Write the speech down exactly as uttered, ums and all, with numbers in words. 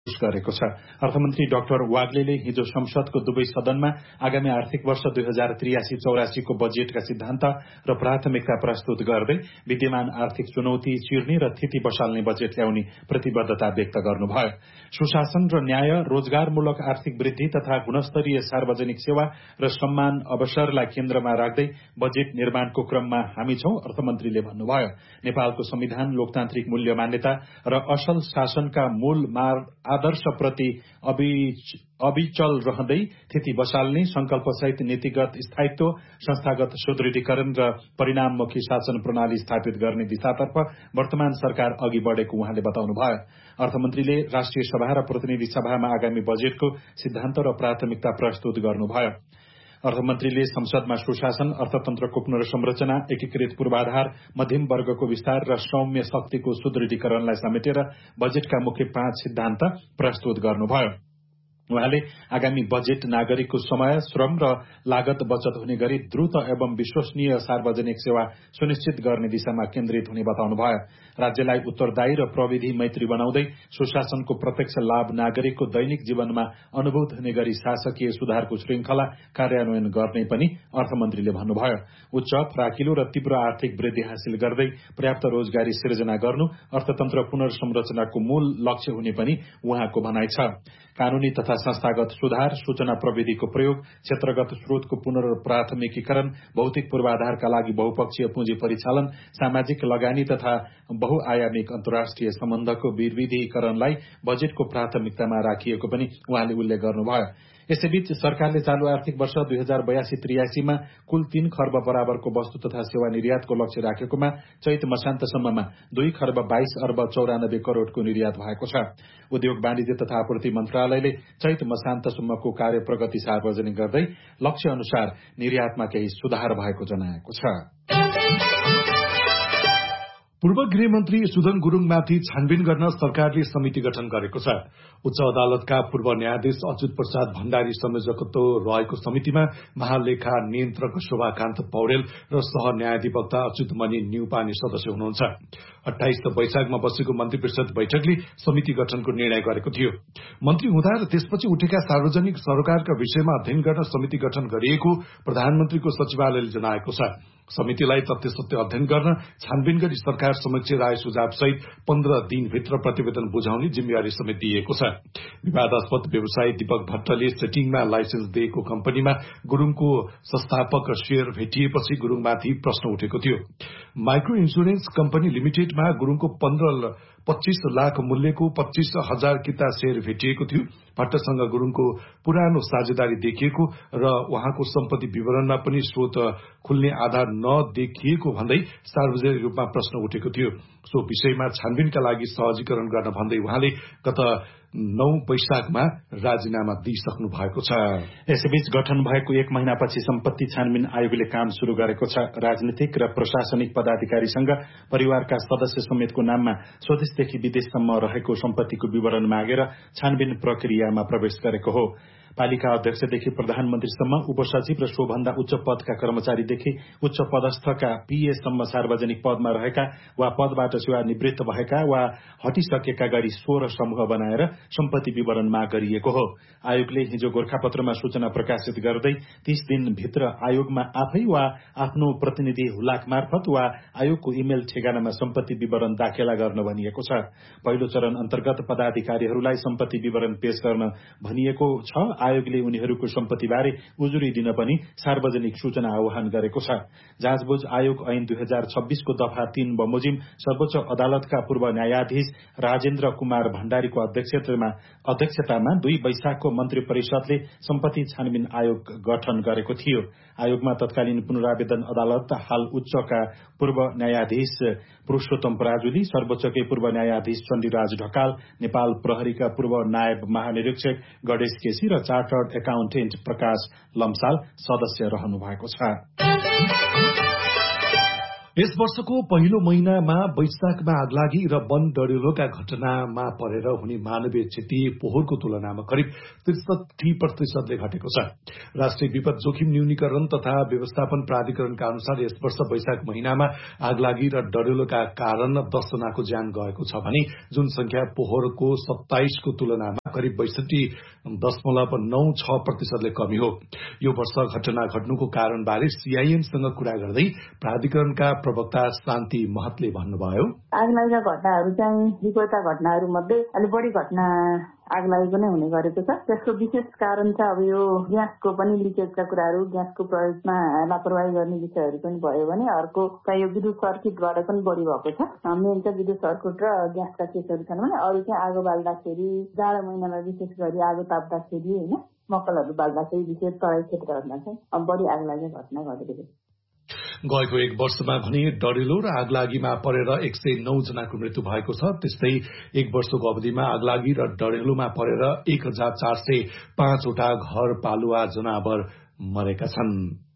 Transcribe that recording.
गरेको छ। अर्थमन्त्री डाक्टर वाग्लेले हिजो संसदको दुवै सदनमा आगामी आर्थिक वर्ष दुई हजार त्रियासी चौरासी को बजेटका सिद्धान्त र प्राथमिकता प्रस्तुत गर्दै विद्यमान आर्थिक चुनौती चिर्ने र थिति बसाल्ने बजेट ल्याउने प्रतिबद्धता व्यक्त गर्नुभयो। सुशासन र न्याय, रोजगारमूलक आर्थिक वृद्धि तथा गुणस्तरीय सार्वजनिक सेवा र सम्मान अवसरलाई केन्द्रमा राख्दै बजेट निर्माणको क्रममा हामी छौं, अर्थमन्त्रीले भन्नुभयो। नेपालको संविधान, लोकतान्त्रिक मूल्य मान्यता र असल शासनका मूल आदर्शप्रति अविचल रहँदै थिति बसाल्ने संकल्पसहित नीतिगत स्थायित्व, संस्थागत सुदृढीकरण र परिणाममुखी शासन प्रणाली स्थापित गर्ने दिशातर्फ वर्तमान सरकार अघि बढ़ेको उहाँले बताउनुभयो। अर्थमन्त्रीले राष्ट्रिय सभा र प्रतिनिधि सभामा आगामी बजेटको सिद्धान्त र प्राथमिकता प्रस्तुत गर्नुभयो। अर्थमन्त्रीले संसदमा सुशासन, अर्थतन्त्रको पुनर्संरचना, एकीकृत पूर्वाधार, मध्यम वर्गको विस्तार र सौम्य शक्तिको सुदृढीकरणलाई समेटेर बजेटका मुख्य पाँच सिद्धान्त प्रस्तुत गर्नुभयो। उहाँले आगामी बजेट नागरिकको समय, श्रम र लागत बचत हुने गरी द्रुत एवं विश्वसनीय सार्वजनिक सेवा सुनिश्चित गर्ने दिशामा केन्द्रित हुने बताउनुभयो। राज्यलाई उत्तरदायी र प्रविधि मैत्री बनाउँदै सुशासनको प्रत्यक्ष लाभ नागरिकको दैनिक जीवनमा अनुभूत हुने गरी शासकीय सुधारको श्रृंखला कार्यान्वयन गर्ने पनि अर्थमन्त्रीले भन्नुभयो। उच्च, फराकिलो र तीव्र आर्थिक वृद्धि हासिल गर्दै पर्याप्त रोजगारी सिर्जना गर्नु अर्थतन्त्र पुनर्संरचनाको मूल लक्ष्य हुने पनि उहाँको भनाइ छ। कानूनी तथा संस्थागत सुधार, सूचना प्रविधिको प्रयोग, क्षेत्रगत स्रोतको पुनर्प्राथमिकीकरण, भौतिक पूर्वाधारका लागि बहुपक्षीय पुँजी परिचालन, सामाजिक लगानी तथा बहुआयामिक अन्तर्राष्ट्रिय सम्बन्धको विविधीकरणलाई बजेटको प्राथमिकतामा राखिएको पनि उहाँले उल्लेख गर्नुभयो। यसैबीच सरकारले चालू आर्थिक वर्ष दुई हजार बयासी त्रियासीमा कुल तीन खर्ब बराबरको वस्तु तथा सेवा निर्यातको लक्ष्य राखेकोमा चैत मसान्तसम्ममा दुई खर्ब बाइस अर्ब चौरानब्बे करोड़को निर्यात भएको छ। उद्योग वाणिज्य तथा आपूर्ति मन्त्रालयले चैत मसान्तसम्मको कार्य प्रगति सार्वजनिक गर्दै लक्ष्य अनुसार निर्यातमा केही सुधार भएको जनाएको छ। पूर्व गृहमन्त्री सुदन गुरूङमाथि छानबिन गर्न सरकारले समिति गठन गरेको छ। उच्च अदालतका पूर्व न्यायाधीश अच्युत प्रसाद भण्डारी संयोजकत्व रहेको समितिमा महालेखा नियन्त्रक शोभाकान्त पौडेल र सह न्यायाधिवक्ता अच्युत मणि न्युपाने सदस्य हुनुहुन्छ। अठाइस वैशाखमा बसेको मन्त्री परिषद बैठकले समिति गठनको निर्णय गरेको थियो। मन्त्री हुँदा र त्यसपछि उठेका सार्वजनिक सरोकारका विषयमा अध्ययन गर्न समिति गठन गरिएको प्रधानमन्त्रीको सचिवालयले जनाएको छ। समितिलाई तथ्य सत्य अध्ययन गर्न छानबिन गरी सरकार समक्ष राय सुझाव सहित पन्ध्र दिनभित्र प्रतिवेदन बुझाउने जिम्मेवारी समेत दिएको छ। विवादास्पद व्यवसायी दीपक भट्टले सेटिङमा लाइसेन्स दिएको कम्पनीमा गुरूङको संस्थापक शेयर भेटिएपछि गुरूङमाथि प्रश्न उठेको थियो। माइक्रो इन्सुरेन्स कम्पनी लिमिटेडमा गुरूङको पन्ध्र पच्चीस लाख मूल्यको पच्चीस हजार किता शेयर भेटिएको थियो। भट्टसँग गुरूङको पुरानो साझेदारी देखिएको र उहाँको सम्पत्ति विवरणमा पनि स्रोत खुल्ने आधार नदेखिएको भन्दै सार्वजनिक रूपमा प्रश्न उठेको थियो। सो विषयमा छानबिनका लागि सहजीकरण गर्न भन्दै उहाँले गत नौ वैशाखमा राजीनामा दिइसक्नु भएको छ। यसैबीच गठन भएको एक महिनापछि सम्पत्ति छानबिन आयोगले काम शुरू गरेको छ। राजनीतिक र प्रशासनिक पदाधिकारीसँग परिवारका सदस्य समेतको नाममा स्वदेशदेखि विदेशसम्म रहेको सम्पत्तिको विवरण मागेर छानबिन प्रक्रियामा प्रवेश गरेको हो। पालिका अध्यक्षदेखि प्रधानमन्त्रीसम्म, उपसचिव र सोभन्दा उच्च पदका कर्मचारीदेखि उच्च पदस्थका पीएसम्म सार्वजनिक पदमा रहेका वा पदबाट सेवानिवृत्त भएका वा हटिसकेका गरी सोह्र समूह बनाएर सम्पत्ति विवरण माग गरिएको हो। आयोगले हिजो गोरखापत्रमा सूचना प्रकाशित गर्दै तीस दिनभित्र आयोगमा आफै वा आफ्नो प्रतिनिधि हुलाक मार्फत वा आयोगको इमेल ठेगानामा सम्पत्ति विवरण दाखेला गर्न भनिएको छ। पहिलो चरण अन्तर्गत पदाधिकारीहरूलाई सम्पत्ति विवरण पेश गर्न भनिएको छ। आयोगले उनीहरूको सम्पत्तिबारे उजुरी दिन पनि सार्वजनिक सूचना आह्वान गरेको छ। जाँचबुझ आयोग ऐन दुई हजार छब्बीसको दफा तीन बमोजिम सर्वोच्च अदालतका पूर्व न्यायाधीश राजेन्द्र कुमार भण्डारीको अध्यक्षतामा अध्यक्षतामा दुई वैशाखको मन्त्री परिषदले सम्पत्ति छानबिन आयोग गठन गरेको थियो। आयोगमा तत्कालीन पुनरावेदन अदालत, हाल उच्चका पूर्व न्यायाधीश पुरूषोत्तम पराजुली, सर्वोच्चकै पूर्व न्यायाधीश चण्डीराज ढकाल, नेपाल प्रहरीका पूर्व नायब महानिरीक्षक गणेश केसी र चार्टर्ड एकाउन्टेन्ट प्रकाश लम्साल सदस्य रहनु भएको छ। यस वर्षको पहिलो महिनामा वैशाखमा आगलागी र वन डढेलोका घटनामा परेर हुने मानवीय क्षति पोहोरको तुलनामा करिब त्रिसठी प्रतिशतले घटेको छ। राष्ट्रिय विपद जोखिम न्यूनीकरण तथा व्यवस्थापन प्राधिकरणका अनुसार यस वर्ष वैशाख महिनामा आगलागी र डढेलोका कारण दस जनाको ज्यान गएको छ भने जुन संख्या पोहोरको सत्ताइसको तुलनामा करिब बैसठी दशमलव नौ छ प्रतिशतले कमी हो। यो वर्ष घटना घट्नुको कारणबारे सीआईएनसँग कुरा गर्दै प्राधिकरणका प्रवक्ता शान्ति महतले भन्नुभयो, आगलागीका घटनाहरू चाहिँ विपदका घटनाहरू मध्ये अलि बढी घटना आगलागीको नै हुने गरेको छ। त्यसको विशेष कारण चाहिँ अब यो ग्यासको पनि लिकेजका कुराहरू, ग्यासको प्रयोगमा लापरवाही गर्ने विषयहरू पनि भयो भने अर्को चाहिँ यो विद्युत सर्किटबाट पनि बढी भएको छ। मेन चाहिँ विद्युत सर्किट र ग्यासका केसहरू छन् भने अरू चाहिँ आगो बाल्दाखेरि, जाडो महिनामा विशेष गरी आगो ताप्दाखेरि होइन, मकलहरू बाल्दाखेरि विशेष तराई क्षेत्रहरूमा चाहिँ बढी आगलागी घटना घटेको छ। गएको एक वर्षमा भने डढेलो र आगलागीमा परेर एक सय नौ जनाको मृत्यु भएको छ। त्यस्तै एक वर्षको अवधिमा आगलागी र डढेलोमा परेर एक हजार चार सय पाँचवटा घर पालुवा जनावर मरेका छन्।